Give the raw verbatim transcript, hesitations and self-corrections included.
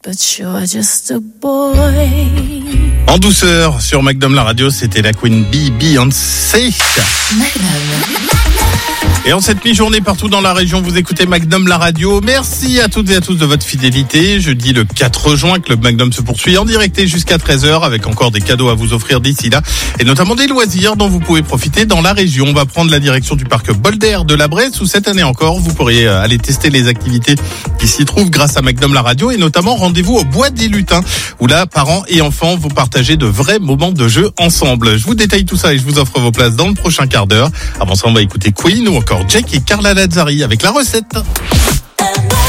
but you're just a boy. En douceur, sur Magnum la radio, c'était la Queen Bee, Beyoncé. Magnum. Et en cette mi-journée, partout dans la région, vous écoutez Magnum la radio. Merci à toutes et à tous de votre fidélité. Jeudi le quatre juin, Club Magnum se poursuit en direct jusqu'à treize heures avec encore des cadeaux à vous offrir d'ici là. Et notamment des loisirs dont vous pouvez profiter dans la région. On va prendre la direction du parc Bolder de la Bresse où cette année encore, vous pourriez aller tester les activités qui s'y trouvent grâce à Magnum la radio. Et notamment, rendez-vous au Bois des Lutins où là, parents et enfants, vous partagez de vrais moments de jeu ensemble. Je vous détaille tout ça et je vous offre vos places dans le prochain quart d'heure. Avant ça, on va écouter Queen ou encore Jake et Carla Lazzari avec la recette.